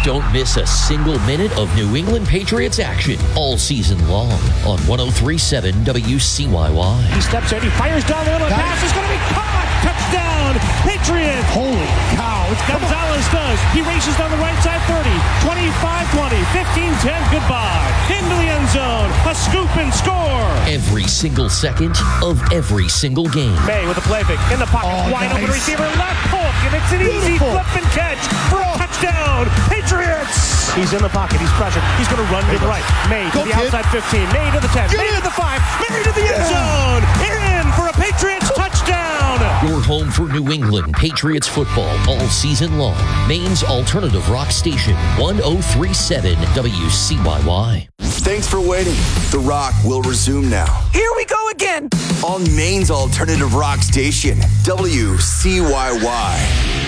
Don't miss a single minute of New England Patriots action all season long on 103.7 WCYY. He steps in, he fires down the middle, the pass is going to be caught! Touchdown, Patriots! Holy cow. Gonzalez does. He races down the right side, 30, 25-20, 15-10, goodbye. Into the end zone, a scoop and score. Every single second of every single game. May with a play fake in the pocket, wide open receiver, left hook, and it's an easy flip and catch for a touchdown, Patriots! He's in the pocket, he's pressured, he's going to run to the right. May to the outside 15, May to the 10, May to the 5, May to the end zone, in for a Patriots touchdown! Your home for New England Patriots football all season long. Maine's alternative rock station, 103.7 WCYY. Thanks for waiting. The Rock will resume now. Here we go again. On Maine's alternative rock station, WCYY.